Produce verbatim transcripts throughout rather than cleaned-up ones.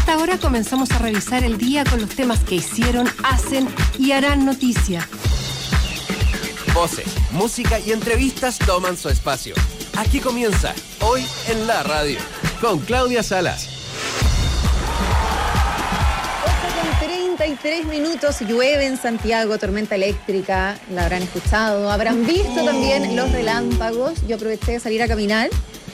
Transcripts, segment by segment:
esta hora comenzamos a revisar el día con los temas que hicieron, hacen y harán noticia. Voces, música y entrevistas toman su espacio. Aquí comienza Hoy en la Radio, con Claudia Salas. treinta y tres minutos, llueve en Santiago, tormenta eléctrica, la habrán escuchado, habrán visto también los relámpagos. Yo aproveché de salir a caminar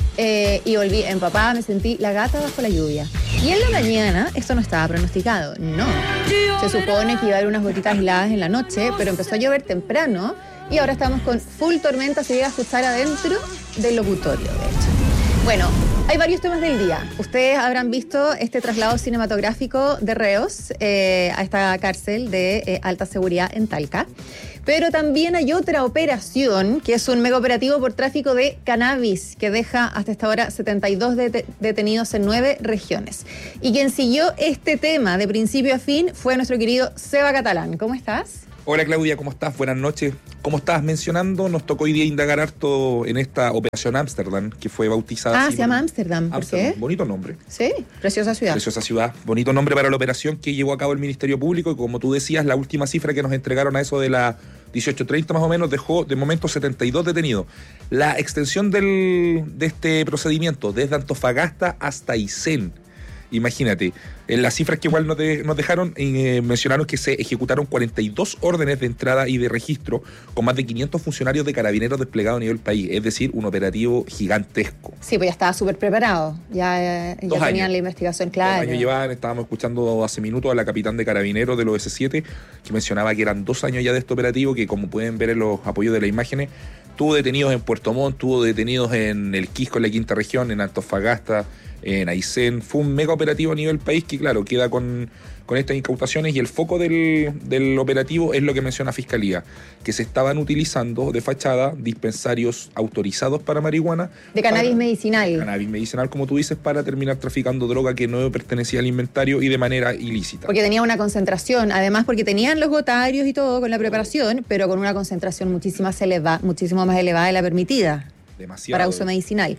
eh, y volví empapada, me sentí la gata bajo la lluvia. Y en la mañana, esto no estaba pronosticado, no. Se supone que iba a haber unas gotitas heladas en la noche, pero empezó a llover temprano y ahora estamos con full tormenta, se llega a escuchar adentro del locutorio, de hecho. Bueno, hay varios temas del día. Ustedes habrán visto este traslado cinematográfico de reos eh, a esta cárcel de eh, alta seguridad en Talca. Pero también hay otra operación, que es un mega operativo por tráfico de cannabis, que deja hasta esta hora setenta y dos det- detenidos en nueve regiones. Y quien siguió este tema de principio a fin fue nuestro querido Seba Catalán. ¿Cómo estás? Hola Claudia, ¿cómo estás? Buenas noches. Como estabas mencionando, nos tocó hoy día indagar harto en esta Operación Ámsterdam, que fue bautizada... Ah, así se llama Ámsterdam, ¿por qué? Bonito nombre. Sí, preciosa ciudad. Preciosa ciudad. Bonito nombre para la operación que llevó a cabo el Ministerio Público y como tú decías, la última cifra que nos entregaron a eso de la dieciocho treinta más o menos dejó de momento setenta y dos detenidos. La extensión del, de este procedimiento desde Antofagasta hasta Aysén. Imagínate, en las cifras que igual nos, de, nos dejaron, eh, mencionaron que se ejecutaron cuarenta y dos órdenes de entrada y de registro con más de quinientos funcionarios de carabineros desplegados a nivel país, es decir, un operativo gigantesco. Sí, pues ya estaba súper preparado, ya, ya tenían años. la investigación clara. Dos años llevaban, estábamos escuchando hace minutos a la capitán de carabineros de los ese siete, que mencionaba que eran dos años ya de este operativo, que como pueden ver en los apoyos de las imágenes, tuvo detenidos en Puerto Montt, tuvo detenidos en el Quisco, en la quinta región, en Antofagasta, en Aysén. Fue un mega operativo a nivel país que, claro, queda con, con estas incautaciones y el foco del, del operativo es lo que menciona Fiscalía, que se estaban utilizando de fachada dispensarios autorizados para marihuana. De cannabis para, medicinal. Cannabis medicinal, como tú dices, para terminar traficando droga que no pertenecía al inventario y de manera ilícita. Porque tenía una concentración, además porque tenían los gotarios y todo con la preparación, pero con una concentración muchísimo más elevada, muchísimo más elevada de la permitida. Demasiado. Para uso medicinal.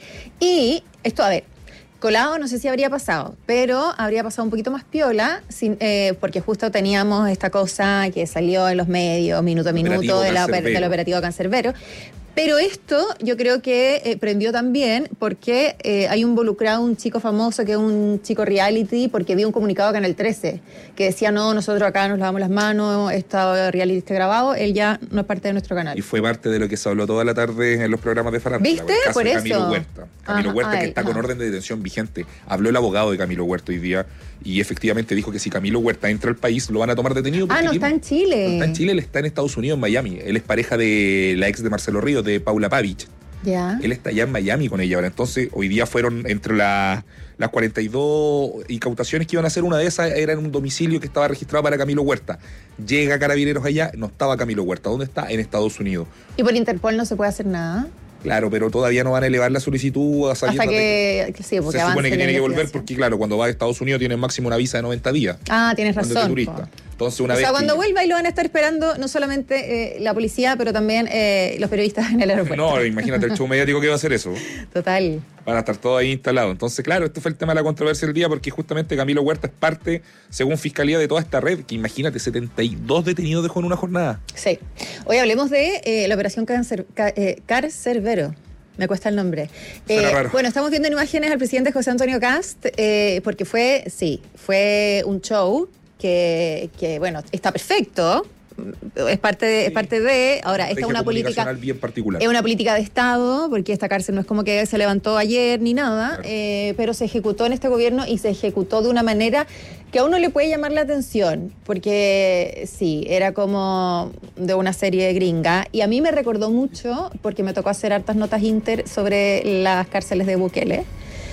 Y esto, a ver, colado no sé si habría pasado, pero habría pasado un poquito más piola, sin, eh, porque justo teníamos esta cosa que salió en los medios, minuto a minuto, de la, del operativo Cancerbero. Pero esto yo creo que eh, prendió también porque eh, hay involucrado un chico famoso que es un chico reality, porque dio un comunicado a Canal trece que decía, no, nosotros acá nos lavamos las manos, este reality está grabado, él ya no es parte de nuestro canal. Y fue parte de lo que se habló toda la tarde en los programas de farándula. ¿Viste? El caso Por de eso. Camilo Huerta. Camilo Ajá, Huerta, ay, que está no. con orden de detención vigente. Habló el abogado de Camilo Huerta hoy día y efectivamente dijo que si Camilo Huerta entra al país lo van a tomar detenido. Ah, no tiene, está en Chile. No está en Chile, él está en Estados Unidos, en Miami. Él es pareja de la ex de Marcelo Ríos, de Paula Pavich. Ya. Él está allá en Miami con ella ahora. Entonces, hoy día fueron entre la, las cuarenta y dos incautaciones que iban a hacer. Una de esas era en un domicilio que estaba registrado para Camilo Huerta. Llega Carabineros allá, no estaba Camilo Huerta. ¿Dónde está? En Estados Unidos. ¿Y por Interpol no se puede hacer nada? Claro, pero todavía no van a elevar la solicitud a Hasta que, que sí, porque se supone que tiene que volver investigación. porque, claro, cuando va a Estados Unidos tiene máximo una visa de noventa días. Ah, tienes cuando razón. es de turista. Entonces, una o vez sea, cuando que... vuelva y lo van a estar esperando no solamente eh, la policía, pero también eh, los periodistas en el aeropuerto. No, imagínate el show mediático que va a hacer eso. Total. Van a estar todos ahí instalados. Entonces, claro, este fue el tema de la controversia del día porque justamente Camilo Huerta es parte, según Fiscalía, de toda esta red, que imagínate, setenta y dos detenidos dejó en una jornada. Sí. Hoy hablemos de eh, la operación Cancer, ca, eh, Carcerbero. Me cuesta el nombre. Eh, bueno, estamos viendo en imágenes al presidente José Antonio Cast, eh, porque fue, sí, fue un show que, que bueno, está perfecto. Es parte de, sí. es parte de ahora esta es una política bien particular. Es una política de Estado, porque esta cárcel no es como que se levantó ayer ni nada, claro. eh, pero se ejecutó en este gobierno y se ejecutó de una manera que a uno le puede llamar la atención, porque sí, era como de una serie gringa, y a mí me recordó mucho, porque me tocó hacer hartas notas inter sobre las cárceles de Bukele,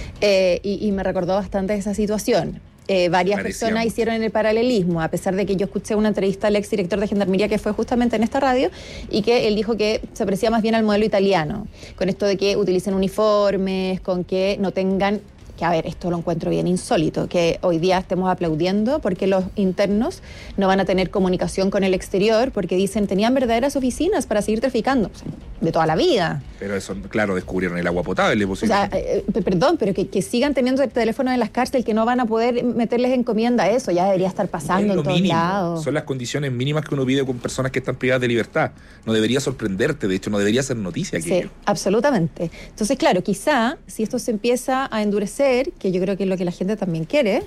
eh, y, y me recordó bastante esa situación. Eh, varias personas mucho. hicieron el paralelismo, a pesar de que yo escuché una entrevista al exdirector de Gendarmería que fue justamente en esta radio y que él dijo que se aprecia más bien al modelo italiano, con esto de que utilicen uniformes, con que no tengan que a ver, esto lo encuentro bien insólito, que hoy día estemos aplaudiendo porque los internos no van a tener comunicación con el exterior porque dicen tenían verdaderas oficinas para seguir traficando, o sea, de toda la vida. Pero eso, claro, descubrieron el agua potable. O sea, eh, perdón, pero que, que sigan teniendo el teléfono en las cárceles, que no van a poder meterles encomienda, eso ya debería estar pasando en todos mínimo. lados. Son las condiciones mínimas que uno pide con personas que están privadas de libertad. No debería sorprenderte, de hecho, no debería ser noticia aquello. Sí, absolutamente. Entonces, claro, quizá si esto se empieza a endurecer, que yo creo que es lo que la gente también quiere,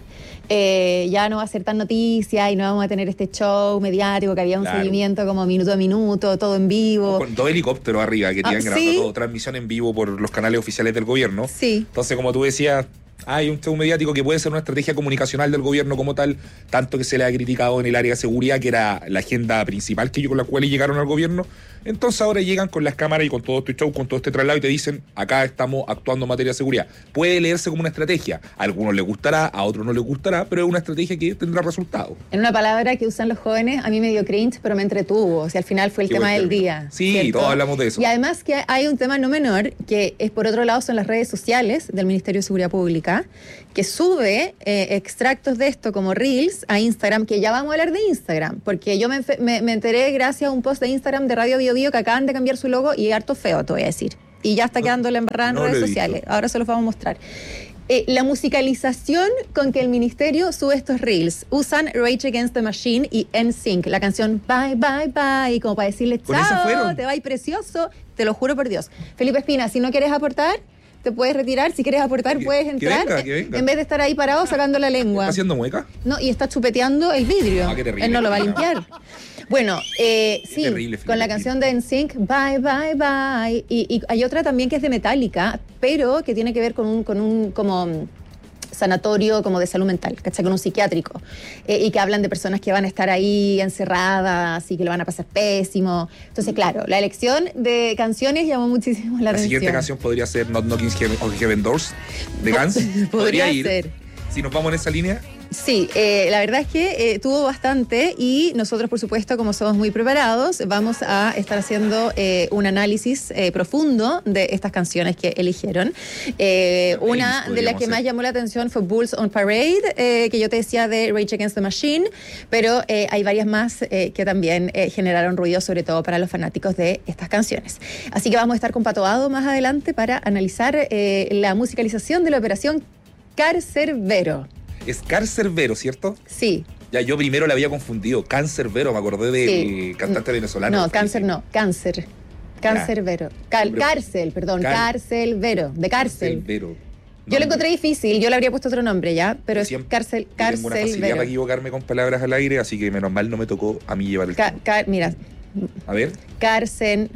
eh, ya no va a ser tan noticia y no vamos a tener este show mediático que había un claro. seguimiento como minuto a minuto, todo en vivo. Con dos helicópteros arriba que te iban ah, grabando ¿sí? todo, transmisión en vivo por los canales oficiales del gobierno. Sí. Entonces, como tú decías, hay un show mediático que puede ser una estrategia comunicacional del gobierno como tal, tanto que se le ha criticado en el área de seguridad, que era la agenda principal que con la cual llegaron al gobierno. Entonces ahora llegan con las cámaras y con todo este show, con todo este traslado y te dicen, acá estamos actuando en materia de seguridad. Puede leerse como una estrategia. A algunos les gustará, a otros no les gustará, pero es una estrategia que tendrá resultados. En una palabra que usan los jóvenes, a mí me dio cringe, pero me entretuvo. O sea, al final fue el Qué tema del día. Sí, ¿cierto? Todos hablamos de eso. Y además que hay un tema no menor, que es por otro lado son las redes sociales del Ministerio de Seguridad Pública, que sube eh, extractos de esto como Reels a Instagram, que ya vamos a hablar de Instagram, porque yo me, me, me enteré gracias a un post de Instagram de Radio Bio Bio que acaban de cambiar su logo y harto feo, te voy a decir. Y ya está quedando la embarrada en no redes sociales. Ahora se los vamos a mostrar. Eh, la musicalización con que el ministerio sube estos reels. Usan Rage Against the Machine y N Sync, la canción Bye, Bye, Bye, como para decirle chao, te va a ir precioso. Te lo juro por Dios. Felipe Espina, si no quieres aportar, te puedes retirar. Si quieres aportar, que, puedes entrar. Que venga, que venga. En vez de estar ahí parado sacando la lengua. ¿Está haciendo mueca? No, y está chupeteando el vidrio. Ah, qué terrible. Él no lo va a limpiar. Bueno, eh, sí, terrible, con la canción de N Sync, Bye, Bye, Bye. Y, y hay otra también que es de Metallica, pero que tiene que ver con un, con un como sanatorio como de salud mental, ¿cachai? Con un psiquiátrico. Eh, y que hablan de personas que van a estar ahí encerradas y que lo van a pasar pésimo. Entonces, claro, la elección de canciones llamó muchísimo la, la atención. La siguiente canción podría ser Not Knocking on Heaven Doors, de Guns. Podría, podría ir. Ser. Si nos vamos en esa línea. Sí, eh, la verdad es que eh, tuvo bastante y nosotros, por supuesto, como somos muy preparados, vamos a estar haciendo eh, un análisis eh, profundo de estas canciones que eligieron. Eh, una de las que más llamó la atención fue Bulls on Parade, eh, que yo te decía de Rage Against the Machine, pero eh, hay varias más eh, que también eh, generaron ruido, sobre todo para los fanáticos de estas canciones. Así que vamos a estar con Pato Abado más adelante para analizar eh, la musicalización de la operación Cancerbero. Es Cancerbero, ¿cierto? Sí. Ya, yo primero la había confundido. Cancerbero, me acordé del sí. cantante venezolano. No, cáncer no, cáncer. Cancerbero. Cal- cárcel, perdón, Car- Cárcel-vero, de cárcel. Cancerbero. Yo lo encontré difícil, yo le habría puesto otro nombre ya, pero es cárcel, cárcel. Tengo una facilidad para equivocarme con palabras al aire, así que menos mal no me tocó a mí llevar el Ca- ca- Mira. A ver. Cárcel.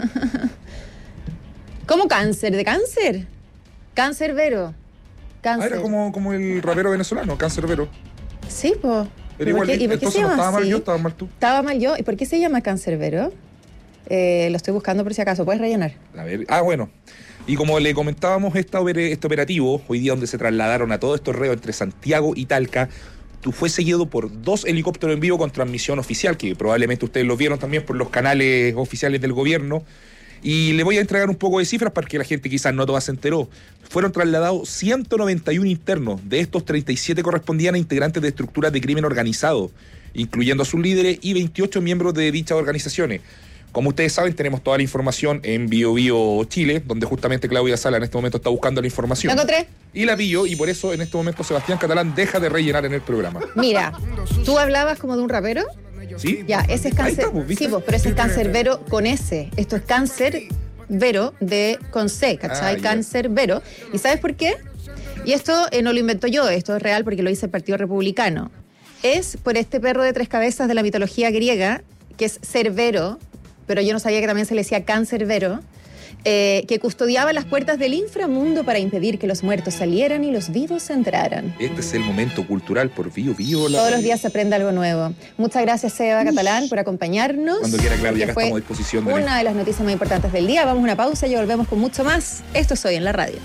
¿Cómo cáncer? ¿De cáncer? Cancerbero. Ah, era como, como el rapero venezolano, Cancerbero. Sí, pues. Pero igual, ¿y por qué se llama no estaba así? Mal yo, estaba mal tú. Estaba mal yo. ¿Y por qué se llama Cancerbero? Eh, lo estoy buscando por si acaso. ¿Puedes rellenar? A ver. Ah, bueno. Y como le comentábamos, esta oper- este operativo, hoy día donde se trasladaron a todos estos reos entre Santiago y Talca, fue seguido por dos helicópteros en vivo con transmisión oficial, que probablemente ustedes los vieron también por los canales oficiales del gobierno. Y le voy a entregar un poco de cifras para que la gente quizás no toda se enteró. Fueron trasladados ciento noventa y uno internos. De estos, treinta y siete correspondían a integrantes de estructuras de crimen organizado, incluyendo a sus líderes y veintiocho miembros de dichas organizaciones. Como ustedes saben, tenemos toda la información en Bio Bio Chile, donde justamente Claudia Sala en este momento está buscando la información. ¿La encontré? Y la pilló, y por eso en este momento Sebastián Catalán deja de rellenar en el programa. Mira, ¿tú hablabas como de un rapero? ¿Sí? Ya, ese es cáncer. Está, pues, sí, pues, pero ese es Cancerbero con S. Esto es Cancerbero de con C, ¿cachai? Ah, Cancerbero. ¿Y sabes por qué? Y esto eh, no lo invento yo, esto es real porque lo dice el Partido Republicano. Es por este perro de tres cabezas de la mitología griega, que es Cerbero, pero yo no sabía que también se le decía Cancerbero, eh, que custodiaba las puertas del inframundo para impedir que los muertos salieran y los vivos entraran. Este es el momento cultural por Bio Bio. Todos los días se aprende algo nuevo. Muchas gracias, Seba Catalán, por acompañarnos. Cuando quiera, Claudia, acá estamos a disposición. De una de las noticias más importantes del día. Vamos a una pausa y volvemos con mucho más. Esto es Hoy en la Radio.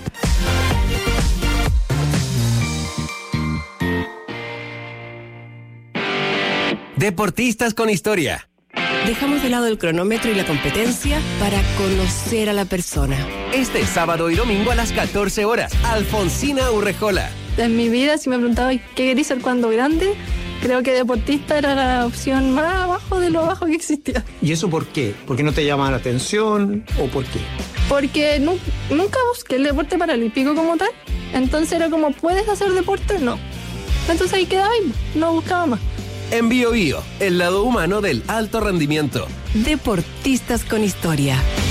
Deportistas con historia. Dejamos de lado el cronómetro y la competencia para conocer a la persona. Este sábado y domingo a las catorce horas, Alfonsina Urrejola. En mi vida, si me preguntaba qué quería ser cuando grande, creo que deportista era la opción más abajo de lo abajo que existía. ¿Y eso por qué? ¿Por qué no te llama la atención o por qué? Porque nu- nunca busqué el deporte paralímpico como tal. Entonces era como, ¿puedes hacer deporte? No. Entonces ahí quedaba ahí, no buscaba más. En Bio Bio, el lado humano del alto rendimiento. Deportistas con historia.